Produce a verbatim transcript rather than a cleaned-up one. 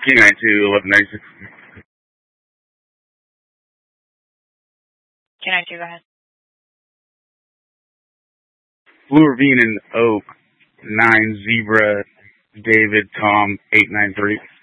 K nine two, eleven ninety-six. K nine two, go ahead. Blue Ravine and Oak, nine Zebra, David, Tom, eight nine three.